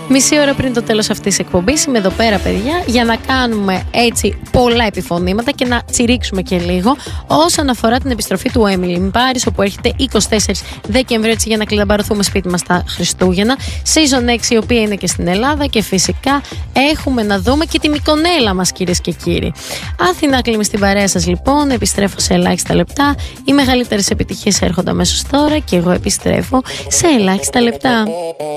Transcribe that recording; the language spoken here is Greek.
Μισή ώρα πριν το τέλος αυτής της εκπομπής είμαι εδώ πέρα, παιδιά, για να κάνουμε έτσι πολλά επιφωνήματα και να τσιρίξουμε και λίγο όσον αφορά την επιστροφή του Emily in Paris, όπου έρχεται 24 Δεκεμβρίου, έτσι, για να κλειδαμπαρωθούμε σπίτι μας τα Χριστούγεννα. Season 6, η οποία είναι και στην Ελλάδα, και φυσικά έχουμε να δούμε και τη Μυκονέλα μας, κυρίες και κύριοι. Αθηνά Κλίμη στην παρέα σας, λοιπόν. Επιστρέφω σε ελάχιστα λεπτά. Οι μεγαλύτερες επιτυχίες έρχονται αμέσως τώρα και εγώ επιστρέφω σε ελάχιστα λεπτά.